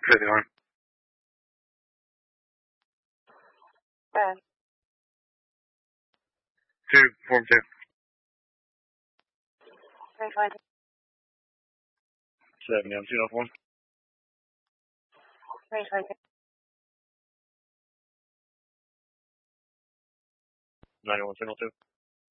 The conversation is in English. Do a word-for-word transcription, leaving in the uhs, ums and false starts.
Clear the arm. Uh, Two, form two. three twenty. Seven, M two oh one. three twenty. Nine one two.